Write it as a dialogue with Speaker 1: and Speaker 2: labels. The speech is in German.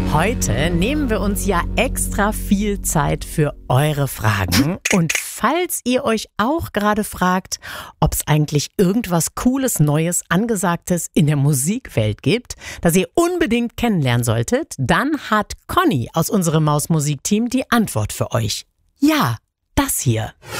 Speaker 1: Heute nehmen wir uns ja extra viel Zeit für eure Fragen. Und falls ihr euch auch gerade fragt, ob es eigentlich irgendwas Cooles, Neues, Angesagtes in der Musikwelt gibt, das ihr unbedingt kennenlernen solltet, dann hat Conny aus unserem Mausmusik-Team die Antwort für euch. Ja, das hier.